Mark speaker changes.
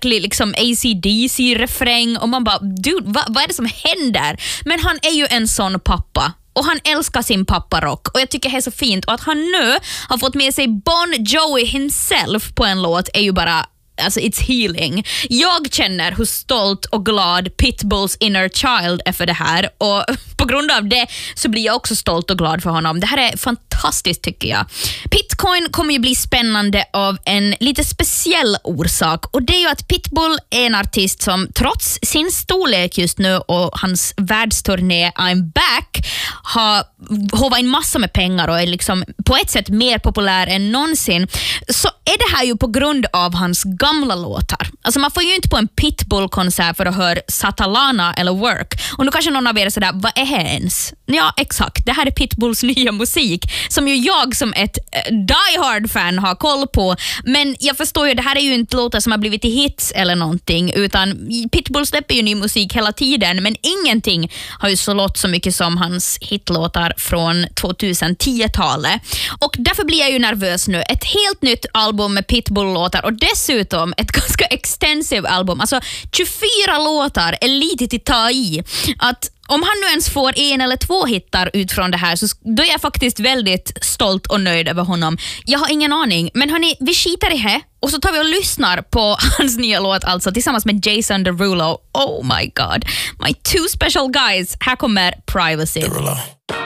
Speaker 1: märklig liksom AC/DC-refräng och man bara, dude, vad är det som händer? Men han är ju en sån pappa. Och han älskar sin papparock. Och jag tycker det är så fint. Och att han nu har fått med sig Bon Jovi himself på en låt är ju bara... Alltså, it's healing. Jag känner hur stolt och glad Pitbulls inner child är för det här. Och på grund av det så blir jag också stolt och glad för honom. Det här är fantastiskt tycker jag. Pitcoin kommer ju bli spännande av en lite speciell orsak. Och det är ju att Pitbull är en artist som trots sin storlek just nu och hans världsturné I'm Back har håvat in massor med pengar och är liksom på ett sätt mer populär än någonsin. Så är det här ju på grund av hans gamla låtar. Alltså man får ju inte på en Pitbull-konsert för att höra Satalana eller Work. Och nu kanske någon av er är sådär, vad är det ens? Ja, exakt. Det här är Pitbulls nya musik som ju jag som ett die-hard-fan har koll på. Men jag förstår ju, det här är ju inte låtar som har blivit i hits eller någonting, utan Pitbull släpper ju ny musik hela tiden, men ingenting har ju så låt så mycket som hans hitlåtar från 2010-talet. Och därför blir jag ju nervös nu. Ett helt nytt album med Pitbull-låtar och dessutom ett ganska extensive album. Alltså 24 låtar är lite till ta i. Att om han nu ens får 1 eller 2 hittar ut från det här så då är jag faktiskt väldigt stolt och nöjd över honom. Jag har ingen aning, men hörni, vi skitar i det och så tar vi och lyssnar på hans nya låt alltså tillsammans med Jason Derulo. Oh my god, my two special guys. Här kommer Privacy.
Speaker 2: Derulo.